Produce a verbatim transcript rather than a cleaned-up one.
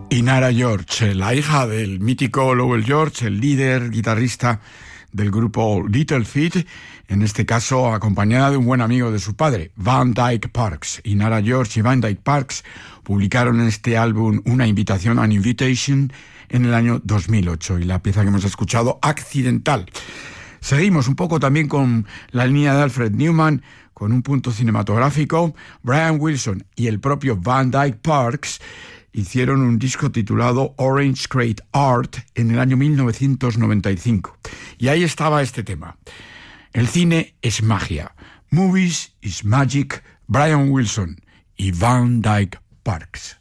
Inara George, la hija del mítico Lowell George, el líder guitarrista del grupo Little Feat, en este caso acompañada de un buen amigo de su padre, Van Dyke Parks. Inara George y Van Dyke Parks publicaron en este álbum Una invitación, An Invitation, en el año dos mil ocho, y la pieza que hemos escuchado, Accidental. Seguimos un poco también con la línea de Alfred Newman, con un punto cinematográfico. Brian Wilson y el propio Van Dyke Parks hicieron un disco titulado Orange Crate Art en el año mil novecientos noventa y cinco. Y ahí estaba este tema. El cine es magia. Movies is magic. Brian Wilson y Van Dyke Parks.